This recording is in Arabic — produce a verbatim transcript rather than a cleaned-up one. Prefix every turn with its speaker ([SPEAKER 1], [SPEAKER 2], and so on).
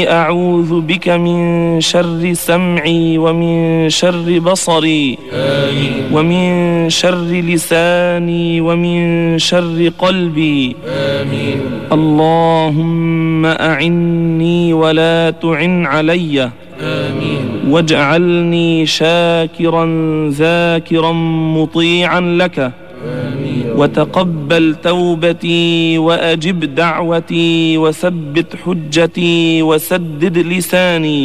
[SPEAKER 1] أعوذ بك من شر سمعي ومن شر بصري
[SPEAKER 2] آمين.
[SPEAKER 1] ومن شر لساني ومن شر قلبي
[SPEAKER 2] آمين.
[SPEAKER 1] اللهم أعني ولا تعن علي
[SPEAKER 2] آمين.
[SPEAKER 1] واجعلني شاكرا ذاكرا مطيعا لك
[SPEAKER 2] آمين.
[SPEAKER 1] وتقبل توبتي وأجب دعوتي وثبت حجتي وسدد لساني.